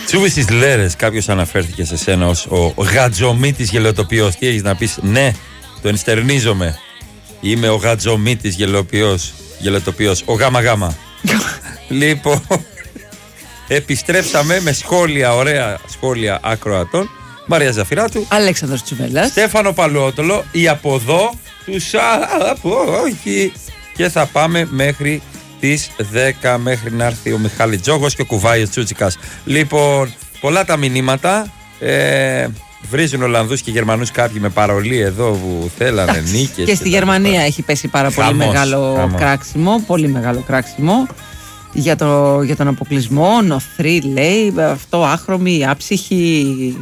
Τσούβι στις λέρες, κάποιος αναφέρθηκε σε σένα ως ο γατζομίτης γελοτοποιός. Τι έχεις να πεις? Ναι, το ενστερνίζομαι. Είμαι ο γατζομίτης γελοτοποιός. Ο γάμα. Λοιπόν, επιστρέψαμε με σχόλια, ωραία σχόλια ακροατών. Μαρία Ζαφυράτου, Αλέξανδρος Τσουβέλλας, Στέφανο Παλαιότολο, η από εδώ του όχι. Και θα πάμε μέχρι τις 10, μέχρι να έρθει ο Μιχάλης Τζόγος και ο Κουβάης Τσούτσικας. Λοιπόν, πολλά τα μηνύματα. Βρίζουν Ολλανδούς και Γερμανούς κάποιοι με παρολί εδώ που θέλανε νίκες. Και στη Γερμανία έχει πέσει πάρα πολύ μεγάλο κράξιμο. Πολύ μεγάλο κράξιμο για τον αποκλεισμό. Νοθρή λέει, αυτό άχρωμη, άψυχη,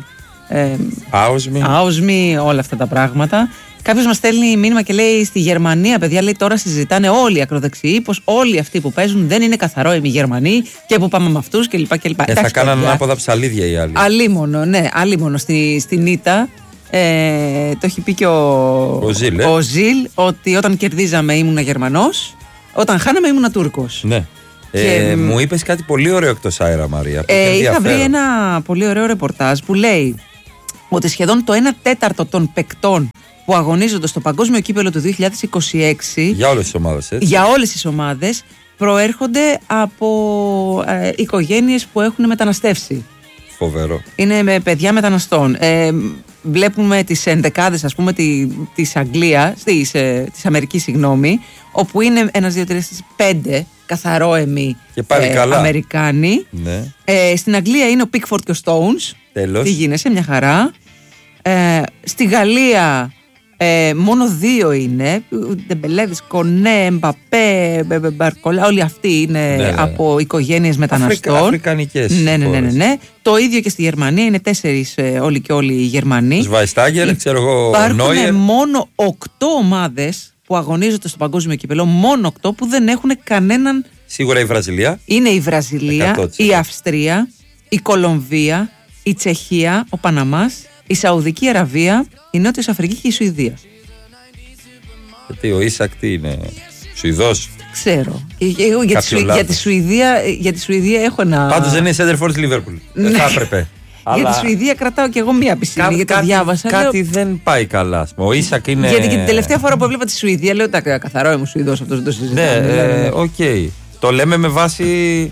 άοσμη, όλα αυτά τα πράγματα. Κάποιος μας στέλνει μήνυμα και λέει στη Γερμανία, παιδιά, λέει τώρα συζητάνε όλοι οι ακροδεξιοί πως όλοι αυτοί που παίζουν δεν είναι καθαρόιμοι Γερμανοί και που πάμε με αυτούς κλπ. Θα κάνανε ανάποδα ψαλίδια οι άλλοι. Αλίμονο στην ήττα. Το έχει πει και ο Ζιλ ότι όταν κερδίζαμε ήμουνα Γερμανός, όταν χάναμε ήμουνα Τούρκος. Ναι. Μου είπες κάτι πολύ ωραίο εκτός αέρα, Μαρία. Είχα βρει ένα πολύ ωραίο ρεπορτάζ που λέει ότι σχεδόν το 1/4 των παικτών που αγωνίζονται στο παγκόσμιο κύπελλο του 2026 για όλες τις ομάδες, έτσι. Για όλες τις ομάδες προέρχονται από οικογένειες που έχουν μεταναστεύσει. Φοβερό. Είναι με παιδιά μεταναστών. Βλέπουμε τις ενδεκάδες, ας πούμε, της Αγγλίας, της Αμερικής, συγγνώμη, όπου είναι 1, 2, 3, 5 καθαρόεμοι Αμερικάνοι. Ναι. Στην Αγγλία είναι ο Pickford και ο Stones. Τέλος. Τι γίνεσαι, μια χαρά. Στη Γαλλία μόνο 2 είναι. Ντεμπελέδης, Κονέ, Εμπαπέ, Μπαρκολά. Όλοι αυτοί είναι από οικογένειες μεταναστών. Αφρικανικές. Ναι. Το ίδιο και στη Γερμανία. Είναι 4 όλοι και όλοι οι Γερμανοί. Σβάιστάγερ, ξέρω εγώ. Υπάρχουν μόνο 8 ομάδες που αγωνίζονται στο παγκόσμιο κύπελλο. Μόνο 8 που δεν έχουν κανέναν. Σίγουρα η Βραζιλία. Είναι η Βραζιλία, 100%. Η Αυστρία, η Κολομβία, η Τσεχία, ο Παναμάς, η Σαουδική Αραβία, η Νότιος Αφρική και η Σουηδία. Γιατί ο Ίσακ τι είναι, Σουηδός? Ξέρω. Εγώ για τη Σουηδία έχω ένα. Πάντως δεν είναι center for τη Λίβερπουλ. Δεν θα έπρεπε. Για τη Σουηδία κρατάω και εγώ μία πισίνη, γιατί το διάβασα. Κάτι δεν πάει καλά. Ο Ίσακ είναι. Γιατί και την τελευταία φορά που έβλεπα τη Σουηδία, λέω τα καθαρό ήμουν Σουηδός, αυτό δεν το συζητάμε. Ναι, οκ. Το λέμε με βάση.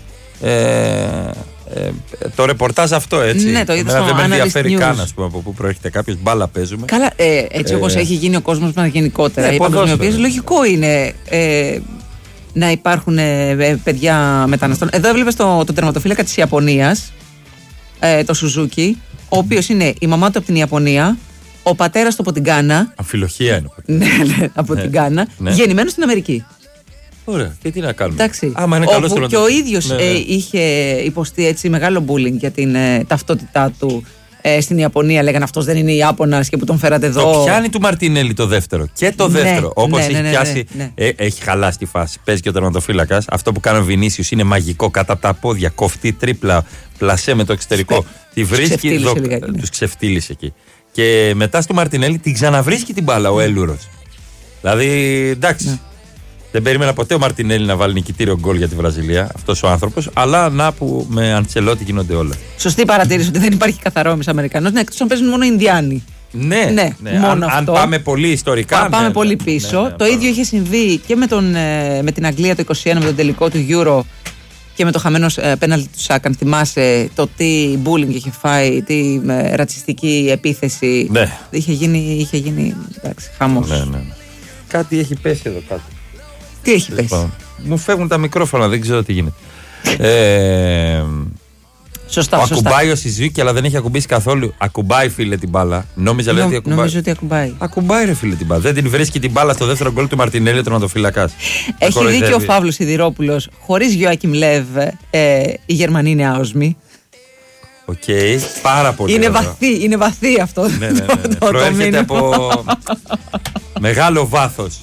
Το ρεπορτάζ αυτό, έτσι. Ναι, το είδα στο δεν με ενδιαφέρει Analyst καν, ας πούμε, από πού προέρχεται κάποιος. Μπάλα παίζουμε. Καλά, έτσι όπως έχει γίνει ο κόσμος μας γενικότερα. Η παγκοσμιοποίηση, λογικό είναι να υπάρχουν παιδιά μεταναστών. Εδώ έβλεπες τον τερματοφύλακα της Ιαπωνίας, το Σουζούκι, ο οποίος είναι η μαμά του από την Ιαπωνία, ο πατέρας του από την Γκάνα. Αμφιλοχεία είναι. Ναι, από την Γκάνα, γεννημένος στην Αμερική. Ωραία, και τι να κάνουμε. Εντάξει. Άμα είναι καλός και ο ίδιος είχε υποστεί έτσι μεγάλο bullying για την ταυτότητά του στην Ιαπωνία. Λέγανε αυτός δεν είναι Ιάπωνας και που τον φέρατε εδώ. Το πιάνει του Μαρτινέλη το δεύτερο. Και το δεύτερο. Όπως έχει πιάσει. Έχει χαλάσει τη φάση. Παίζει και ο τερματοφύλακας. Αυτό που κάνει ο Βινίσιος είναι μαγικό. Κάτω από τα πόδια, κοφτή, τρίπλα, πλασέ με το εξωτερικό. Τη βρίσκει. Τους ξεφτύλισε εκεί. Και μετά στο Μαρτινέλη την ξαναβρίσκει την μπάλα ο Έλουρος. Δηλαδή εντάξει. Δεν περίμενα ποτέ ο Μαρτινέλη να βάλει νικητήριο γκολ για τη Βραζιλία, αυτός ο άνθρωπος, αλλά να που με Αντσελότη γίνονται όλα. Σωστή παρατήρηση ότι δεν υπάρχει καθαρόμοιος Αμερικανός, εκτός αν παίζουν μόνο Ινδιάνοι. Ναι. Μόνο αν πάμε πολύ ιστορικά. Πάμε πολύ πίσω. Το ίδιο είχε συμβεί και με την Αγγλία το 2021 με τον τελικό του Euro και με το χαμένο πέναλτι του Σάκ. Αν θυμάσαι το τι bullying είχε φάει, τι ρατσιστική επίθεση. Ναι. Είχε γίνει χαμός. Ναι. Κάτι έχει πέσει εδώ κάτω. Τι έχει πέσει? Μου φεύγουν τα μικρόφωνα, δεν ξέρω τι γίνεται. Σωστά. Ακουμπάει ο Σιζουίκη, αλλά δεν έχει ακουμπήσει καθόλου. Ακουμπάει, φίλε, την μπάλα. Νόμιζα λέει ότι ακουμπάει. Νομίζω ότι ακουμπάει. Ακουμπάει, ρε φίλε, την μπάλα. Δεν την βρίσκει την μπάλα στο δεύτερο γκολ του Μαρτινέλη, ο τερματοφύλακας. Έχει δίκιο ο Παύλος Σιδηρόπουλος. Χωρίς Γιόακιμ Λεβ, οι Γερμανοί είναι άοσμοι. Οκ, πάρα πολύ. Είναι βαθύ αυτό. Ναι. Προέρχεται από μεγάλο βάθος.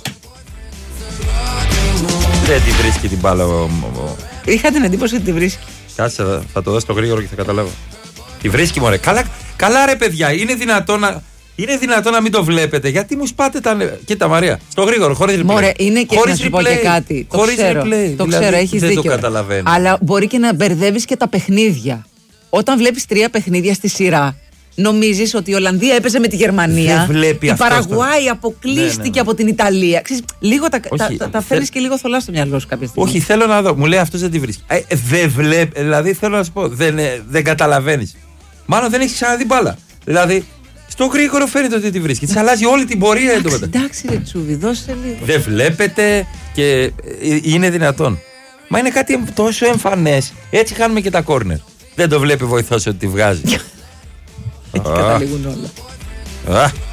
Δεν τη βρίσκει την μπάλα. Είχα την εντύπωση ότι τη βρίσκει. Κάτσε, θα το δω στο γρήγορο και θα καταλάβω. Τη βρίσκει, μωρέ. Καλά, ρε παιδιά, είναι δυνατόν να μην το βλέπετε. Γιατί μου σπάτε τα. Κοίτα, Μαρία, στο γρήγορο, χωρίς replay. Μωρέ, είναι και να σου πω και κάτι. Χωρίς replay. Το ξέρω, έχεις δίκιο. Δεν το καταλαβαίνω. Αλλά μπορεί και να μπερδεύεις και τα παιχνίδια. όταν βλέπεις 3 παιχνίδια στη σειρά, νομίζεις ότι η Ολλανδία έπαιζε με τη Γερμανία. Η Παραγουάη αποκλείστηκε από την Ιταλία. Ξέρεις, λίγο τα φέρνεις και λίγο θολά στο μυαλό σου κάποια στιγμή. Όχι, θέλω να δω. Μου λέει αυτός δεν τη βρίσκει. Δεν βλέπει. Δηλαδή θέλω να σου πω, δεν καταλαβαίνεις. Μάλλον δεν έχει ξαναδεί μπάλα. Δηλαδή. Στο γρήγορο φαίνεται ότι τη βρίσκει. Τη αλλάζει όλη την πορεία εντωμεταξύ. Εντάξει, ρε Τσούβι, δώσε λίγο. Δεν βλέπετε και είναι δυνατόν. Μα είναι κάτι τόσο εμφανές. Έτσι χάνουμε και τα κόρνερ. Δεν το βλέπει βοηθός ότι τη βγάζει. Εκεί καταλήγουν όλα.